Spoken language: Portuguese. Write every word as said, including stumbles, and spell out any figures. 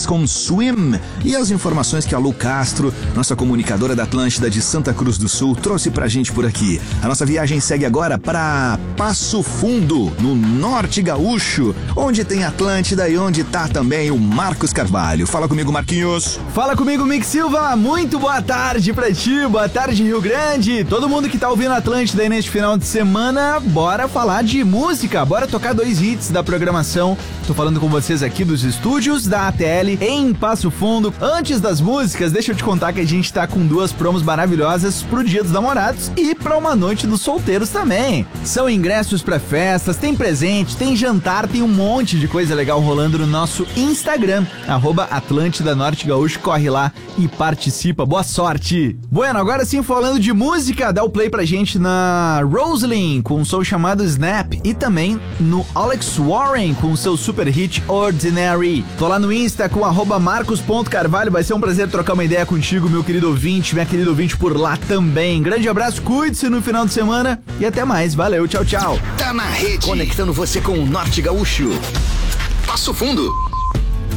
Hits com Swim e as informações que a Lu Castro, nossa comunicadora da Atlântida de Santa Cruz do Sul, trouxe pra gente por aqui. A nossa viagem segue agora para Passo Fundo, no Norte Gaúcho, onde tem Atlântida e onde tá também o Marcos Carvalho. Fala comigo, Marquinhos. Fala comigo, Mick Silva. Muito boa tarde pra ti, boa tarde, Rio Grande. Todo mundo que tá ouvindo Atlântida aí neste final de semana, bora falar de música, bora tocar dois hits da programação. Tô falando com vocês aqui dos estúdios da A T L em Passo Fundo. Antes das músicas, deixa eu te contar que a gente tá com duas promos maravilhosas pro Dia dos Namorados e pra uma noite dos solteiros também. São ingressos pra festas, tem presente, tem jantar, tem um monte de coisa legal rolando no nosso Instagram, arroba Atlântida Norte Gaúcho. Corre lá e participa. Boa sorte! Bueno, agora sim, falando de música, dá o play pra gente na Rosalyn com um som chamado Snap e também no Alex Warren com o seu super hit Ordinary. Tô lá no Insta com arroba marcos.carvalho. Vai ser um prazer trocar uma ideia contigo, meu querido ouvinte, minha querida ouvinte por lá também. Grande abraço, cuide-se no final de semana e até mais. Valeu, tchau, tchau. Tá na rede, conectando você com o Norte Gaúcho. Passo Fundo.